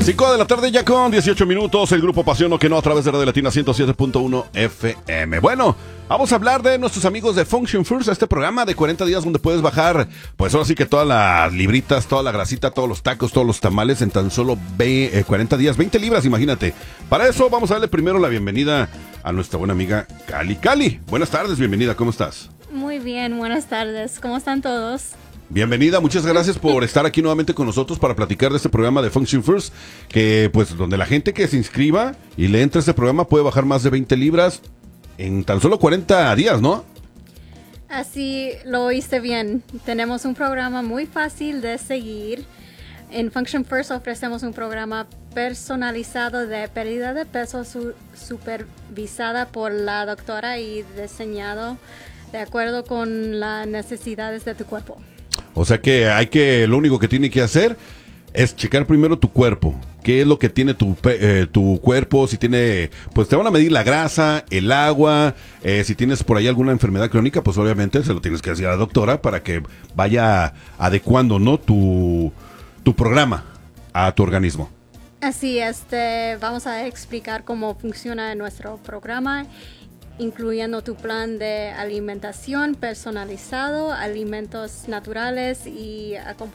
5 de la tarde ya con 18 minutos, el grupo Pasión o que no a través de Radio Latina 107.1 FM. Bueno, vamos a hablar de nuestros amigos de Function First, este programa de 40 días donde puedes bajar, pues ahora sí que todas las libritas, toda la grasita, todos los tacos, todos los tamales en tan solo 40 días, 20 libras, imagínate. Para eso vamos a darle primero la bienvenida a nuestra buena amiga Cali. Cali, buenas tardes, bienvenida, ¿cómo estás? Muy bien, buenas tardes, ¿cómo están todos? Bienvenida, muchas gracias por estar aquí nuevamente con nosotros para platicar de este programa de Function First, que pues donde la gente que se inscriba y le entre a este programa puede bajar más de 20 libras en tan solo 40 días, ¿no? Así lo oíste bien, tenemos un programa muy fácil de seguir. En Function First ofrecemos un programa personalizado de pérdida de peso supervisada por la doctora y diseñado de acuerdo con las necesidades de tu cuerpo. O sea que lo único que tiene que hacer es checar primero tu cuerpo. ¿Qué es lo que tiene tu cuerpo? Si tiene, pues te van a medir la grasa, el agua, si tienes por ahí alguna enfermedad crónica, pues obviamente se lo tienes que decir a la doctora para que vaya adecuando, ¿no? tu programa a tu organismo. Así, vamos a explicar cómo funciona nuestro programa, incluyendo tu plan de alimentación personalizado, alimentos naturales y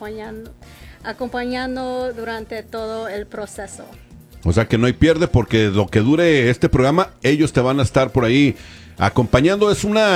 acompañando durante todo el proceso. O sea que no hay pierde porque lo que dure este programa, ellos te van a estar por ahí acompañando.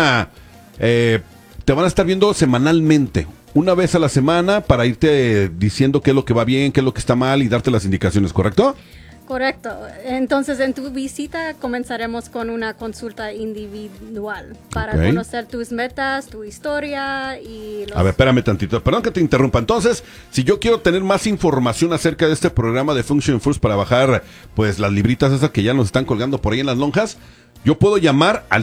Te van a estar viendo semanalmente, una vez a la semana para irte diciendo qué es lo que va bien, qué es lo que está mal y darte las indicaciones, ¿correcto? Correcto. Entonces, en tu visita comenzaremos con una consulta individual para conocer tus metas, tu historia y A ver, espérame tantito. Perdón que te interrumpa. Entonces, si yo quiero tener más información acerca de este programa de Function First para bajar, pues, las libritas esas que ya nos están colgando por ahí en las lonjas, yo puedo llamar al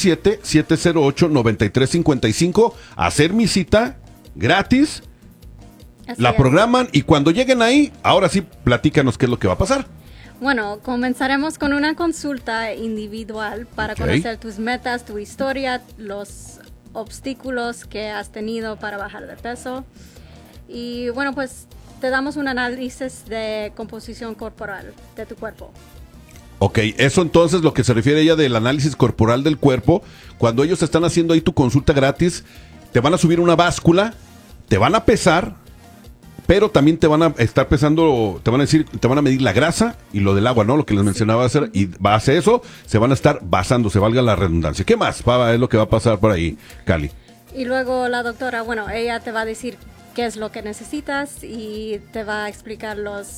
317-708-9355, hacer mi cita gratis, la programan y cuando lleguen ahí, ahora sí, platícanos qué es lo que va a pasar. Bueno, comenzaremos con una consulta individual para conocer tus metas, tu historia, los obstáculos que has tenido para bajar de peso. Y bueno, pues te damos un análisis de composición corporal de tu cuerpo. Ok, eso entonces lo que se refiere ella del análisis corporal del cuerpo, cuando ellos están haciendo ahí tu consulta gratis, te van a subir una báscula, te van a pesar, pero también te van a estar pesando, te van a medir la grasa y lo del agua, ¿no? Lo que les mencionaba hacer, y base eso, se van a estar basando, se valga la redundancia. ¿Qué más es lo que va a pasar por ahí, Cali? Y luego la doctora, bueno, ella te va a decir qué es lo que necesitas y te va a explicar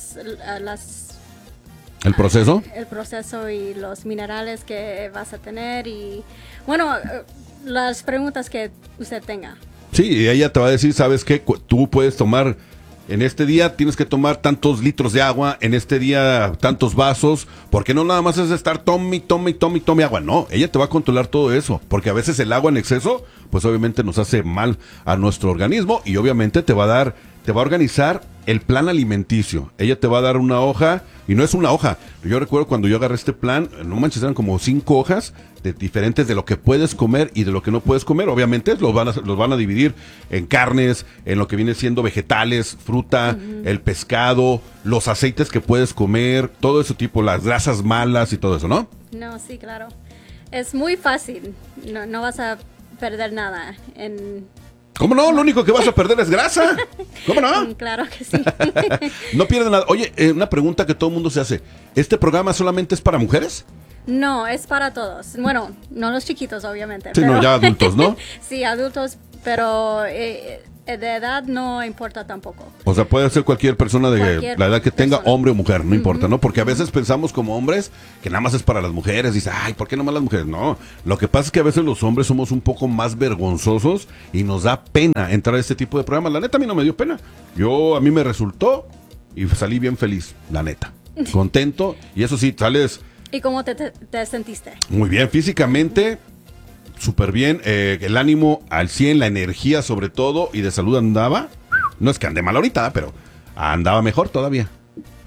¿el proceso? El proceso y los minerales que vas a tener y, bueno, las preguntas que usted tenga. Sí, ella te va a decir, ¿sabes qué? Tú puedes tomar... En este día tienes que tomar tantos litros de agua, en este día tantos vasos, porque no nada más es estar tome agua, no, ella te va a controlar todo eso, porque a veces el agua en exceso, pues obviamente nos hace mal a nuestro organismo y obviamente te va a organizar el plan alimenticio. Ella te va a dar una hoja, y no es una hoja, yo recuerdo cuando yo agarré este plan, no manches, eran como 5 hojas de diferentes de lo que puedes comer y de lo que no puedes comer. Obviamente los van a dividir en carnes, en lo que viene siendo vegetales, fruta, el pescado, los aceites que puedes comer, todo ese tipo, las grasas malas y todo eso, ¿no? No, sí, claro. Es muy fácil, no vas a perder nada ¿Cómo no? Lo único que vas a perder es grasa. ¿Cómo no? Claro que sí. No pierdes nada. Oye, una pregunta que todo el mundo se hace. ¿Este programa solamente es para mujeres? No, es para todos. Bueno, no los chiquitos, obviamente. Sí, pero... no, ya adultos, ¿no? Sí, adultos, pero de edad no importa tampoco. O sea, puede ser cualquier persona de la edad que tenga, hombre o mujer, no importa, ¿no? Porque a veces pensamos como hombres que nada más es para las mujeres. Dice, ay, ¿por qué nomás las mujeres? No, lo que pasa es que a veces los hombres somos un poco más vergonzosos y nos da pena entrar a este tipo de programas. La neta, a mí no me dio pena. A mí me resultó y salí bien feliz, la neta. Contento, y eso sí, sales... ¿Y cómo te sentiste? Muy bien, físicamente, súper bien, el ánimo al 100, la energía sobre todo, y de salud andaba, no es que ande mal ahorita, pero andaba mejor todavía.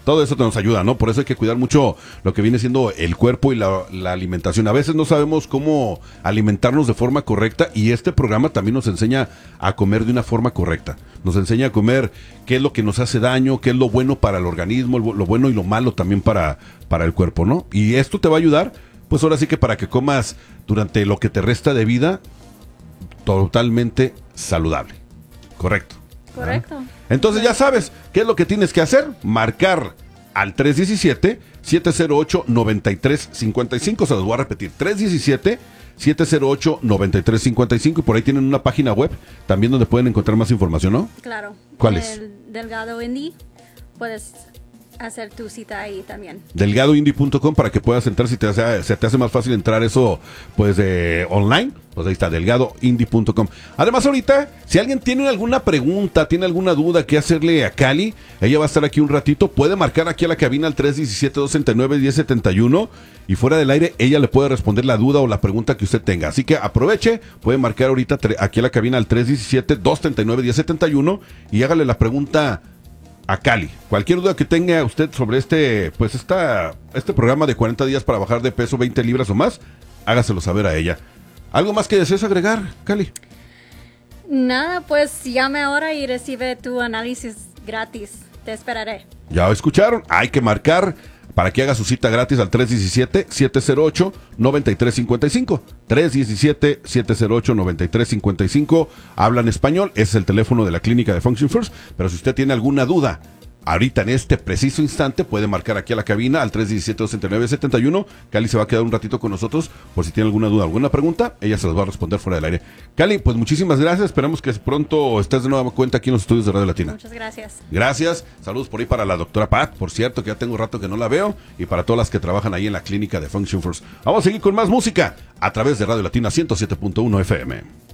Todo eso nos ayuda, ¿no? Por eso hay que cuidar mucho lo que viene siendo el cuerpo y la alimentación. A veces no sabemos cómo alimentarnos de forma correcta y este programa también nos enseña a comer de una forma correcta. Nos enseña a comer qué es lo que nos hace daño, qué es lo bueno para el organismo, lo bueno y lo malo también para el cuerpo, ¿no? Y esto te va a ayudar, pues ahora sí que para que comas durante lo que te resta de vida totalmente saludable. Correcto. Correcto. Entonces ya sabes qué es lo que tienes que hacer, marcar al 317-708-9355, se los voy a repetir, 317-708-9355 y por ahí tienen una página web también donde pueden encontrar más información, ¿no? Claro. ¿Cuál es? Delgado Indy, puedes hacer tu cita ahí también. Delgadoindy.com para que puedas entrar si se te hace más fácil entrar eso pues online, pues ahí está delgadoindy.com. Además ahorita, si alguien tiene alguna pregunta, tiene alguna duda que hacerle a Cali, ella va a estar aquí un ratito, puede marcar aquí a la cabina al 317-269-1071 y fuera del aire ella le puede responder la duda o la pregunta que usted tenga. Así que aproveche, puede marcar ahorita aquí a la cabina al 317-239-1071 y hágale la pregunta a Cali. Cualquier duda que tenga usted sobre este programa de 40 días para bajar de peso 20 libras o más, hágaselo saber a ella. ¿Algo más que desees agregar, Cali? Nada, pues llame ahora y recibe tu análisis gratis. Te esperaré. Ya escucharon, hay que marcar para que haga su cita gratis al 317-708-9355. 317-708-9355. Hablan español, ese es el teléfono de la clínica de Function First. Pero si usted tiene alguna duda, ahorita en este preciso instante, puede marcar aquí a la cabina al 317-269-71. Cali se va a quedar un ratito con nosotros por si tiene alguna duda, alguna pregunta, ella se las va a responder fuera del aire. Cali, pues muchísimas gracias, esperamos que pronto estés de nueva cuenta aquí en los estudios de Radio Latina. Muchas gracias. Gracias, saludos por ahí para la doctora Pat, por cierto, que ya tengo rato que no la veo, y para todas las que trabajan ahí en la clínica de Function First. Vamos a seguir con más música a través de Radio Latina 107.1 FM.